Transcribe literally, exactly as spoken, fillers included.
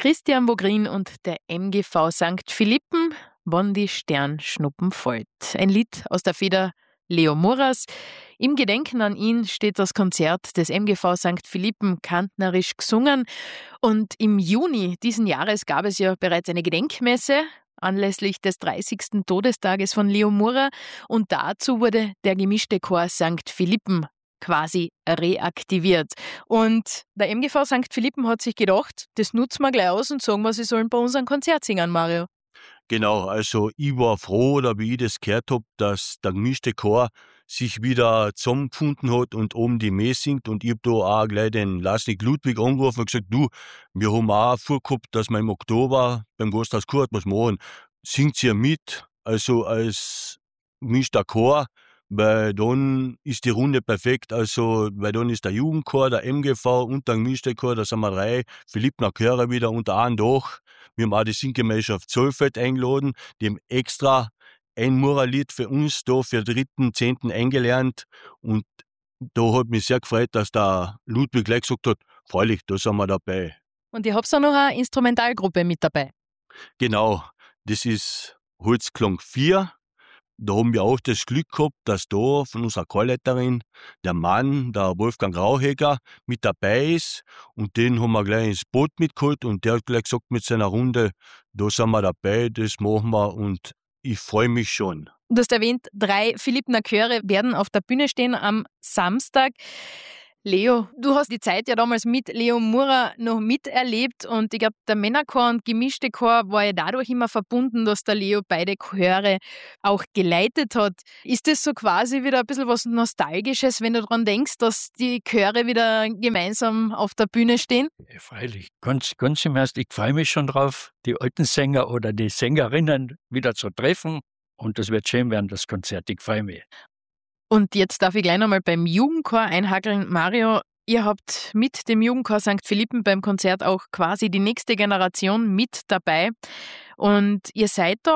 Christian Vogrin und der M G V Sankt Philippen, wann die Sternschnuppen fällt. Ein Lied aus der Feder Leo Murras. Im Gedenken an ihn steht das Konzert des M G V Sankt Philippen kantnerisch gesungen. Und im Juni diesen Jahres gab es ja bereits eine Gedenkmesse anlässlich des dreißigsten Todestages von Leo Murra. Und dazu wurde der gemischte Chor Sankt Philippen quasi reaktiviert. Und der M G V Sankt Philippen hat sich gedacht, das nutzen wir gleich aus und sagen wir, sie sollen bei uns ein Konzert singen, Mario. Genau, also ich war froh, oder wie ich das gehört habe, dass der gemischte Chor sich wieder zusammengefunden hat und oben die Messe singt. Und ich habe da auch gleich den Lasnik Ludwig angerufen und gesagt, du, wir haben auch vorgehabt, dass wir im Oktober beim Gasthaus Kurt was machen. Singt ihr mit, also als gemischter Chor, weil dann ist die Runde perfekt, also weil dann ist der Jugendchor, der M G V und der gemischte Chor, da sind wir drei, Philippner Chöre wieder unter einem Dach. Wir haben auch die Singgemeinschaft Zollfeld eingeladen, die haben extra ein Murra-Lied für uns da für den dritten, zehnten eingelernt und da hat mich sehr gefreut, dass der Ludwig gleich gesagt hat, freilich, da sind wir dabei. Und ihr habt auch noch eine Instrumentalgruppe mit dabei. Genau, das ist Holzklang vier. Da haben wir auch das Glück gehabt, dass da von unserer Chorleiterin der Mann, der Wolfgang Rauhegger, mit dabei ist. Und den haben wir gleich ins Boot mitgeholt und der hat gleich gesagt mit seiner Runde, da sind wir dabei, das machen wir und ich freue mich schon. Du hast erwähnt, drei Philippner Chöre werden auf der Bühne stehen am Samstag. Leo, du hast die Zeit ja damals mit Leo Murra noch miterlebt und ich glaube, der Männerchor und gemischte Chor war ja dadurch immer verbunden, dass der Leo beide Chöre auch geleitet hat. Ist das so quasi wieder ein bisschen was Nostalgisches, wenn du daran denkst, dass die Chöre wieder gemeinsam auf der Bühne stehen? Ja, freilich, ganz, ganz im Ernst, ich freue mich schon drauf, die alten Sänger oder die Sängerinnen wieder zu treffen und das wird schön werden, das Konzert, ich freue mich. Und jetzt darf ich gleich nochmal beim Jugendchor einhakeln. Mario, ihr habt mit dem Jugendchor Sankt Philippen beim Konzert auch quasi die nächste Generation mit dabei. Und ihr seid da